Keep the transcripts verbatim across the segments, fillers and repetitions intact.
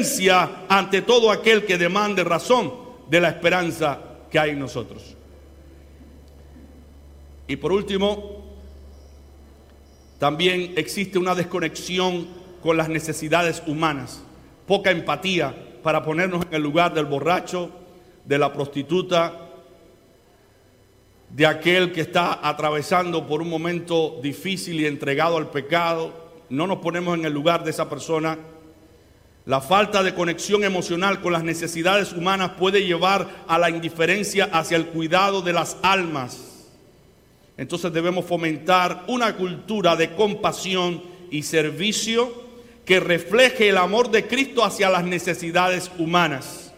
indiferencia ante todo aquel que demande razón de la esperanza que hay en nosotros. Y por último, también existe una desconexión con las necesidades humanas, poca empatía para ponernos en el lugar del borracho, de la prostituta, de aquel que está atravesando por un momento difícil y entregado al pecado. No nos ponemos en el lugar de esa persona. La falta de conexión emocional con las necesidades humanas puede llevar a la indiferencia hacia el cuidado de las almas. Entonces debemos fomentar una cultura de compasión y servicio que refleje el amor de Cristo hacia las necesidades humanas.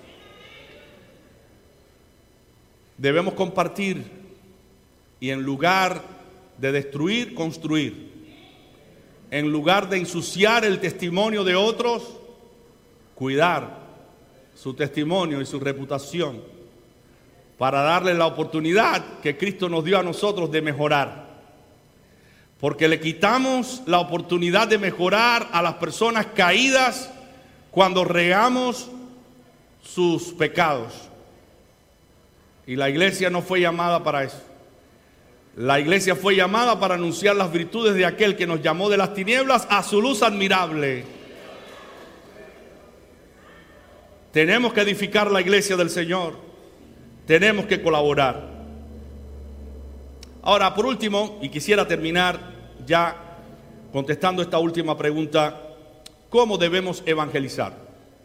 Debemos compartir y en lugar de destruir, construir. En lugar de ensuciar el testimonio de otros, cuidar su testimonio y su reputación para darle la oportunidad que Cristo nos dio a nosotros de mejorar. Porque le quitamos la oportunidad de mejorar a las personas caídas cuando regamos sus pecados. Y la iglesia no fue llamada para eso. La iglesia fue llamada para anunciar las virtudes de aquel que nos llamó de las tinieblas a su luz admirable. Tenemos que edificar la iglesia del Señor. Tenemos que colaborar. Ahora, por último, y quisiera terminar ya contestando esta última pregunta, ¿cómo debemos evangelizar?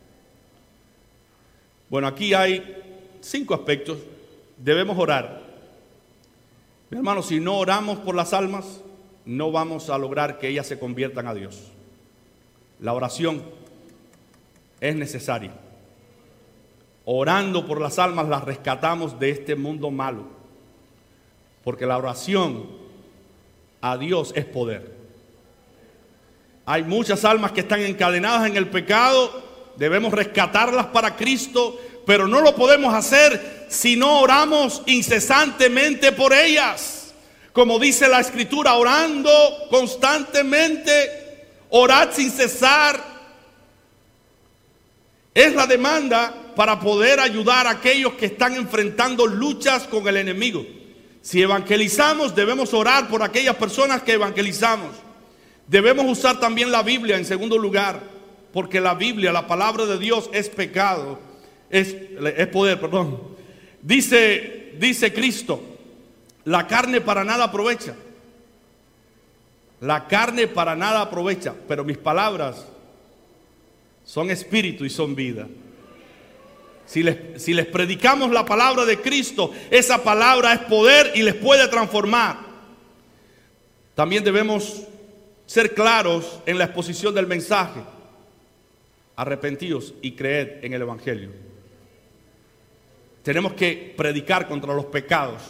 Bueno, aquí hay cinco aspectos. Debemos orar. Mi hermano, si no oramos por las almas, no vamos a lograr que ellas se conviertan a Dios. La oración es necesaria. Orando por las almas las rescatamos de este mundo malo. Porque la oración a Dios es poder. Hay muchas almas que están encadenadas en el pecado. Debemos rescatarlas para Cristo, pero no lo podemos hacer si no oramos incesantemente por ellas. Como dice la Escritura, orando constantemente, orad sin cesar. Es la demanda para poder ayudar a aquellos que están enfrentando luchas con el enemigo. Si evangelizamos, debemos orar por aquellas personas que evangelizamos. Debemos usar también la Biblia en segundo lugar, porque la Biblia, la palabra de Dios, es pecado, es, es poder, perdón. Dice, dice Cristo, la carne para nada aprovecha. La carne para nada aprovecha, pero mis palabras son espíritu y son vida. Si les, si les predicamos la palabra de Cristo, esa palabra es poder y les puede transformar. También debemos ser claros en la exposición del mensaje. Arrepentíos y creed en el Evangelio. Tenemos que predicar contra los pecados,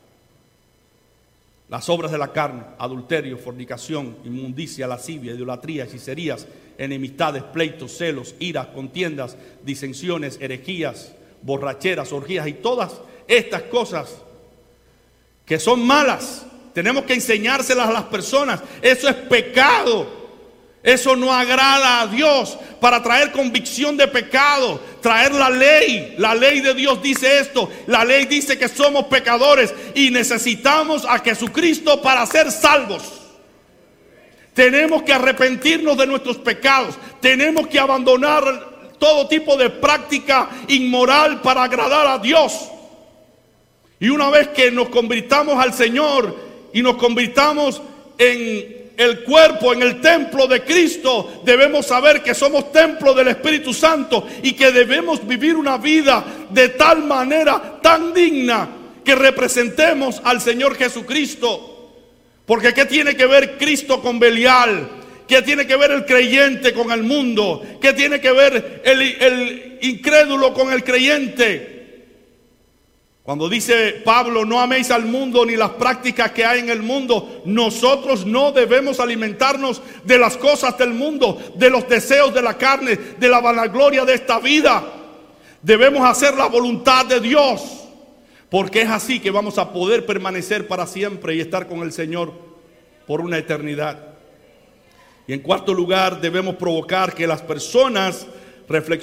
las obras de la carne, adulterio, fornicación, inmundicia, lascivia, idolatría, hechicerías, enemistades, pleitos, celos, iras, contiendas, disensiones, herejías, borracheras, orgías y todas estas cosas que son malas. Tenemos que enseñárselas a las personas. Eso es pecado. Eso no agrada a Dios. Para traer convicción de pecado, traer la ley. La ley de Dios dice esto. La ley dice que somos pecadores y necesitamos a Jesucristo para ser salvos. Tenemos que arrepentirnos de nuestros pecados. Tenemos que abandonar todo tipo de práctica inmoral para agradar a Dios. Y una vez que nos convirtamos al Señor y nos convirtamos en el cuerpo, en el templo de Cristo, debemos saber que somos templo del Espíritu Santo y que debemos vivir una vida de tal manera tan digna que representemos al Señor Jesucristo. Porque ¿qué tiene que ver Cristo con Belial? ¿Qué tiene que ver el creyente con el mundo? ¿Qué tiene que ver el, el incrédulo con el creyente? Cuando dice Pablo, no améis al mundo ni las prácticas que hay en el mundo, nosotros no debemos alimentarnos de las cosas del mundo, de los deseos de la carne, de la vanagloria de esta vida. Debemos hacer la voluntad de Dios. Porque es así que vamos a poder permanecer para siempre y estar con el Señor por una eternidad. Y en cuarto lugar, debemos provocar que las personas reflexionen